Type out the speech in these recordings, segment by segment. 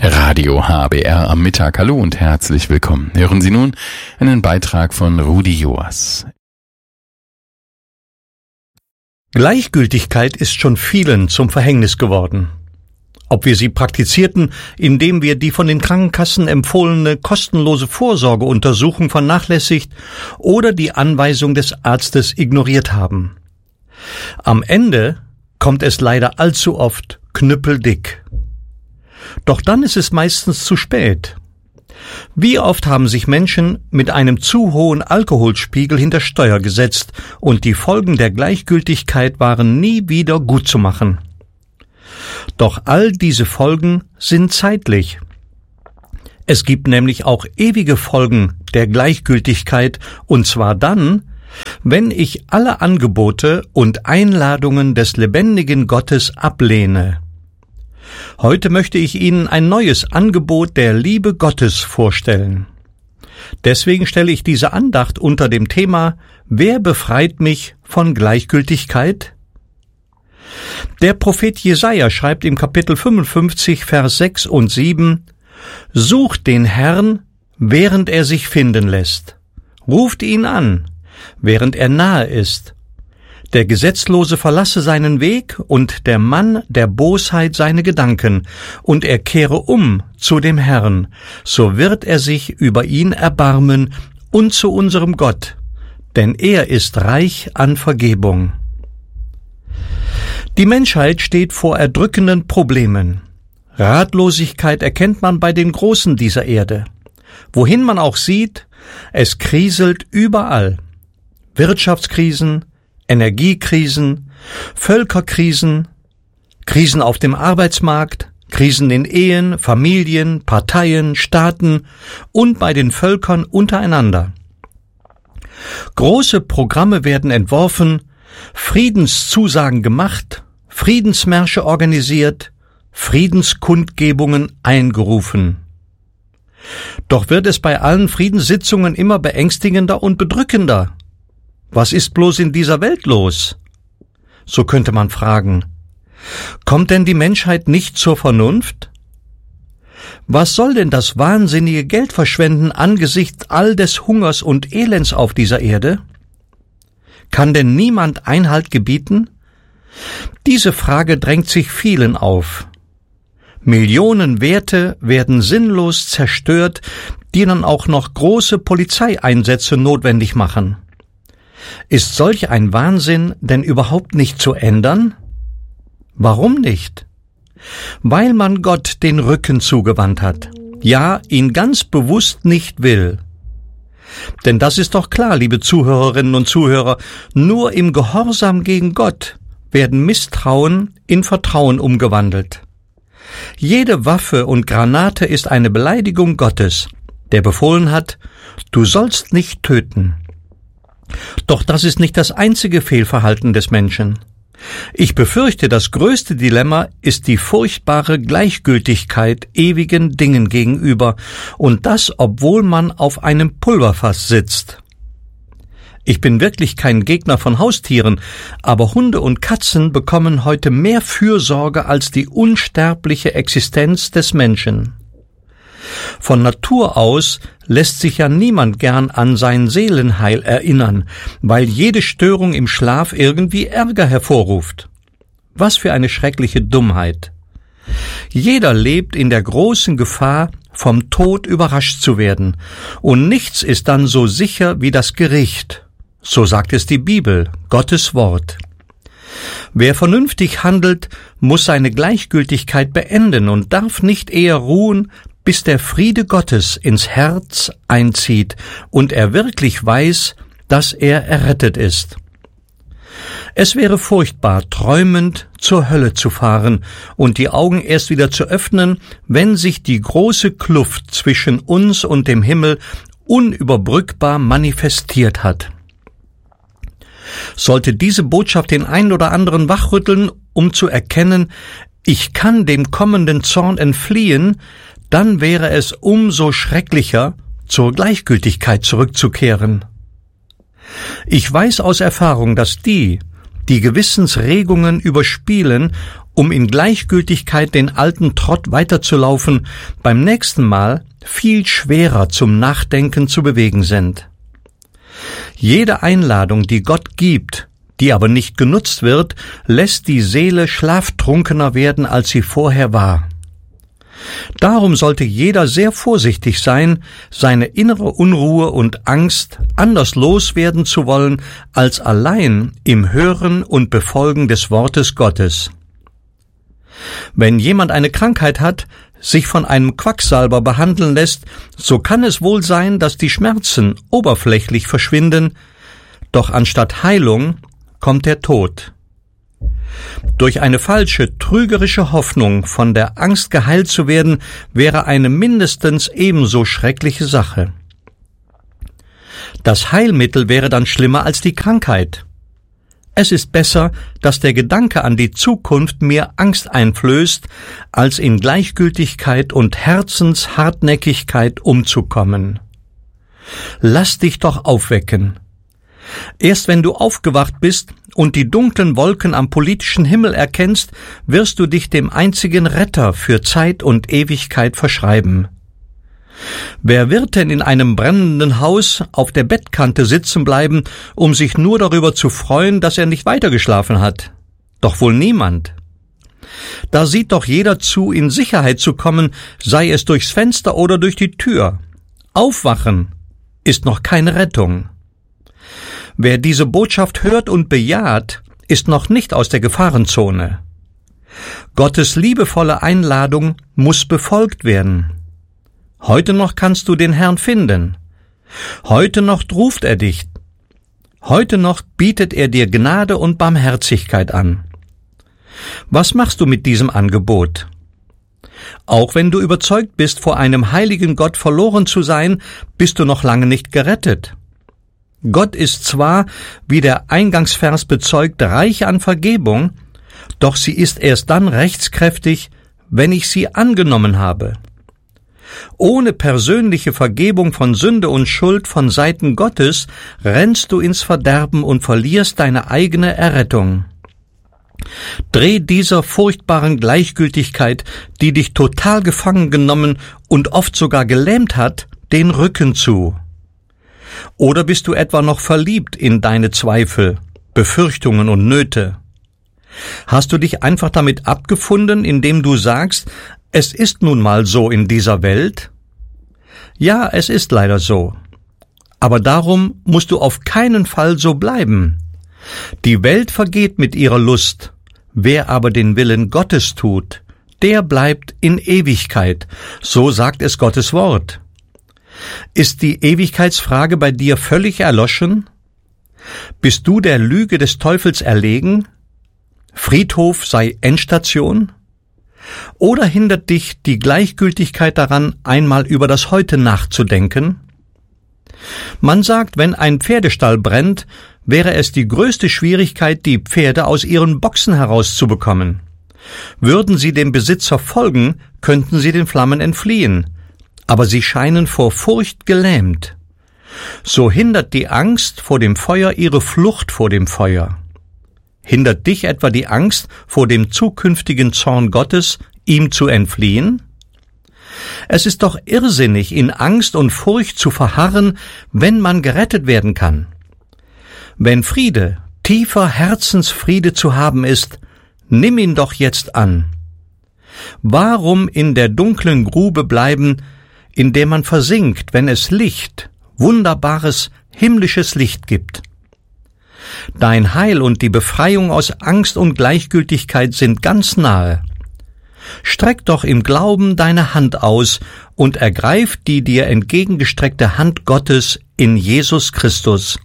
Radio HBR am Mittag. Hallo und herzlich willkommen. Hören Sie nun einen Beitrag von Rudi Joas. Gleichgültigkeit ist schon vielen zum Verhängnis geworden. Ob wir sie praktizierten, indem wir die von den Krankenkassen empfohlene kostenlose Vorsorgeuntersuchung vernachlässigt oder die Anweisung des Arztes ignoriert haben. Am Ende kommt es leider allzu oft knüppeldick. Doch dann ist es meistens zu spät. Wie oft haben sich Menschen mit einem zu hohen Alkoholspiegel hinter Steuer gesetzt und die Folgen der Gleichgültigkeit waren nie wieder gut zu machen. Doch all diese Folgen sind zeitlich. Es gibt nämlich auch ewige Folgen der Gleichgültigkeit, und zwar dann, wenn ich alle Angebote und Einladungen des lebendigen Gottes ablehne. Heute möchte ich Ihnen ein neues Angebot der Liebe Gottes vorstellen. Deswegen stelle ich diese Andacht unter dem Thema: Wer befreit mich von Gleichgültigkeit? Der Prophet Jesaja schreibt im Kapitel 55, Vers 6 und 7: Sucht den Herrn, während er sich finden lässt. Ruft ihn an, während er nahe ist. Der Gesetzlose verlasse seinen Weg und der Mann der Bosheit seine Gedanken, und er kehre um zu dem Herrn, so wird er sich über ihn erbarmen und zu unserem Gott, denn er ist reich an Vergebung. Die Menschheit steht vor erdrückenden Problemen. Ratlosigkeit erkennt man bei den Großen dieser Erde. Wohin man auch sieht, es kriselt überall. Wirtschaftskrisen, Energiekrisen, Völkerkrisen, Krisen auf dem Arbeitsmarkt, Krisen in Ehen, Familien, Parteien, Staaten und bei den Völkern untereinander. Große Programme werden entworfen, Friedenszusagen gemacht, Friedensmärsche organisiert, Friedenskundgebungen eingerufen. Doch wird es bei allen Friedenssitzungen immer beängstigender und bedrückender. Was ist bloß in dieser Welt los? So könnte man fragen. Kommt denn die Menschheit nicht zur Vernunft? Was soll denn das wahnsinnige Geldverschwenden angesichts all des Hungers und Elends auf dieser Erde? Kann denn niemand Einhalt gebieten? Diese Frage drängt sich vielen auf. Millionen Werte werden sinnlos zerstört, die dann auch noch große Polizeieinsätze notwendig machen. Ist solch ein Wahnsinn denn überhaupt nicht zu ändern? Warum nicht? Weil man Gott den Rücken zugewandt hat, ja, ihn ganz bewusst nicht will. Denn das ist doch klar, liebe Zuhörerinnen und Zuhörer, nur im Gehorsam gegen Gott werden Misstrauen in Vertrauen umgewandelt. Jede Waffe und Granate ist eine Beleidigung Gottes, der befohlen hat: Du sollst nicht töten. Doch das ist nicht das einzige Fehlverhalten des Menschen. Ich befürchte, das größte Dilemma ist die furchtbare Gleichgültigkeit ewigen Dingen gegenüber, und das, obwohl man auf einem Pulverfass sitzt. Ich bin wirklich kein Gegner von Haustieren, aber Hunde und Katzen bekommen heute mehr Fürsorge als die unsterbliche Existenz des Menschen. Von Natur aus lässt sich ja niemand gern an sein Seelenheil erinnern, weil jede Störung im Schlaf irgendwie Ärger hervorruft. Was für eine schreckliche Dummheit. Jeder lebt in der großen Gefahr, vom Tod überrascht zu werden, und nichts ist dann so sicher wie das Gericht. So sagt es die Bibel, Gottes Wort. Wer vernünftig handelt, muss seine Gleichgültigkeit beenden und darf nicht eher ruhen, bis der Friede Gottes ins Herz einzieht und er wirklich weiß, dass er errettet ist. Es wäre furchtbar, träumend zur Hölle zu fahren und die Augen erst wieder zu öffnen, wenn sich die große Kluft zwischen uns und dem Himmel unüberbrückbar manifestiert hat. Sollte diese Botschaft den einen oder anderen wachrütteln, um zu erkennen, ich kann dem kommenden Zorn entfliehen, dann wäre es umso schrecklicher, zur Gleichgültigkeit zurückzukehren. Ich weiß aus Erfahrung, dass die Gewissensregungen überspielen um in Gleichgültigkeit den alten Trott weiterzulaufen, beim nächsten Mal viel schwerer zum Nachdenken zu bewegen sind. Jede Einladung, die Gott gibt, die aber nicht genutzt wird, lässt die Seele schlaftrunkener werden, als sie vorher war. Darum sollte jeder sehr vorsichtig sein, seine innere Unruhe und Angst anders loswerden zu wollen, als allein im Hören und Befolgen des Wortes Gottes. Wenn jemand eine Krankheit hat, sich von einem Quacksalber behandeln lässt, so kann es wohl sein, dass die Schmerzen oberflächlich verschwinden, doch anstatt Heilung kommt der Tod. Durch eine falsche, trügerische Hoffnung, von der Angst geheilt zu werden, wäre eine mindestens ebenso schreckliche Sache. Das Heilmittel wäre dann schlimmer als die Krankheit. Es ist besser, dass der Gedanke an die Zukunft mir Angst einflößt, als in Gleichgültigkeit und Herzenshartnäckigkeit umzukommen. Lass dich doch aufwecken. Erst wenn du aufgewacht bist und die dunklen Wolken am politischen Himmel erkennst, wirst du dich dem einzigen Retter für Zeit und Ewigkeit verschreiben. Wer wird denn in einem brennenden Haus auf der Bettkante sitzen bleiben, um sich nur darüber zu freuen, dass er nicht weitergeschlafen hat? Doch wohl niemand. Da sieht doch jeder zu, in Sicherheit zu kommen, sei es durchs Fenster oder durch die Tür. Aufwachen ist noch keine Rettung. Wer diese Botschaft hört und bejaht, ist noch nicht aus der Gefahrenzone. Gottes liebevolle Einladung muss befolgt werden. Heute noch kannst du den Herrn finden. Heute noch ruft er dich. Heute noch bietet er dir Gnade und Barmherzigkeit an. Was machst du mit diesem Angebot? Auch wenn du überzeugt bist, vor einem heiligen Gott verloren zu sein, bist du noch lange nicht gerettet. Gott ist zwar, wie der Eingangsvers bezeugt, reich an Vergebung, doch sie ist erst dann rechtskräftig, wenn ich sie angenommen habe. Ohne persönliche Vergebung von Sünde und Schuld von Seiten Gottes rennst du ins Verderben und verlierst deine eigene Errettung. Dreh dieser furchtbaren Gleichgültigkeit, die dich total gefangen genommen und oft sogar gelähmt hat, den Rücken zu. Oder bist du etwa noch verliebt in deine Zweifel, Befürchtungen und Nöte? Hast du dich einfach damit abgefunden, indem du sagst, es ist nun mal so in dieser Welt? Ja, es ist leider so. Aber darum musst du auf keinen Fall so bleiben. Die Welt vergeht mit ihrer Lust. Wer aber den Willen Gottes tut, der bleibt in Ewigkeit. So sagt es Gottes Wort. Ist die Ewigkeitsfrage bei dir völlig erloschen? Bist du der Lüge des Teufels erlegen? Friedhof sei Endstation? Oder hindert dich die Gleichgültigkeit daran, einmal über das Heute nachzudenken? Man sagt, wenn ein Pferdestall brennt, wäre es die größte Schwierigkeit, die Pferde aus ihren Boxen herauszubekommen. Würden sie dem Besitzer folgen, könnten sie den Flammen entfliehen, aber sie scheinen vor Furcht gelähmt. So hindert die Angst vor dem Feuer ihre Flucht vor dem Feuer. Hindert dich etwa die Angst vor dem zukünftigen Zorn Gottes, ihm zu entfliehen? Es ist doch irrsinnig, in Angst und Furcht zu verharren, wenn man gerettet werden kann. Wenn Friede, tiefer Herzensfriede zu haben ist, nimm ihn doch jetzt an. Warum in der dunklen Grube bleiben, in der man versinkt, wenn es Licht, wunderbares, himmlisches Licht gibt? Dein Heil und die Befreiung aus Angst und Gleichgültigkeit sind ganz nahe. Streck doch im Glauben deine Hand aus und ergreif die dir entgegengestreckte Hand Gottes in Jesus Christus.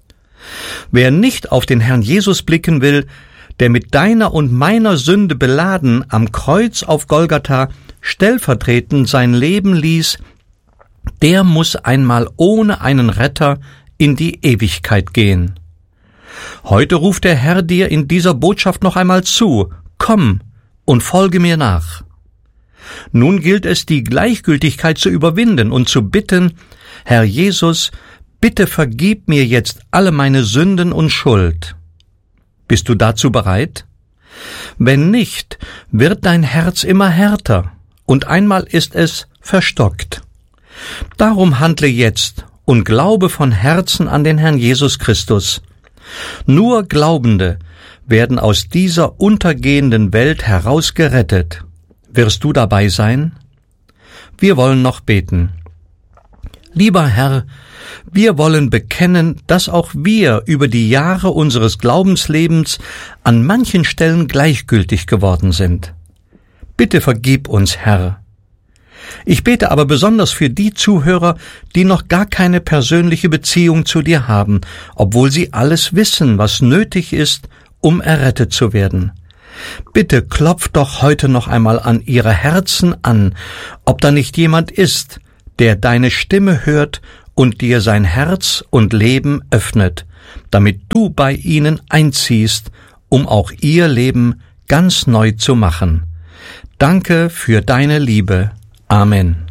Wer nicht auf den Herrn Jesus blicken will, der mit deiner und meiner Sünde beladen am Kreuz auf Golgatha stellvertretend sein Leben ließ, der muss einmal ohne einen Retter in die Ewigkeit gehen. Heute ruft der Herr dir in dieser Botschaft noch einmal zu, komm und folge mir nach. Nun gilt es, die Gleichgültigkeit zu überwinden und zu bitten, Herr Jesus, bitte vergib mir jetzt alle meine Sünden und Schuld. Bist du dazu bereit? Wenn nicht, wird dein Herz immer härter, und einmal ist es verstockt. Darum handle jetzt und glaube von Herzen an den Herrn Jesus Christus. Nur Glaubende werden aus dieser untergehenden Welt herausgerettet. Wirst du dabei sein? Wir wollen noch beten. Lieber Herr, wir wollen bekennen, dass auch wir über die Jahre unseres Glaubenslebens an manchen Stellen gleichgültig geworden sind. Bitte vergib uns, Herr. Ich bete aber besonders für die Zuhörer, die noch gar keine persönliche Beziehung zu dir haben, obwohl sie alles wissen, was nötig ist, um errettet zu werden. Bitte klopf doch heute noch einmal an ihre Herzen an, ob da nicht jemand ist, der deine Stimme hört und dir sein Herz und Leben öffnet, damit du bei ihnen einziehst, um auch ihr Leben ganz neu zu machen. Danke für deine Liebe. Amen.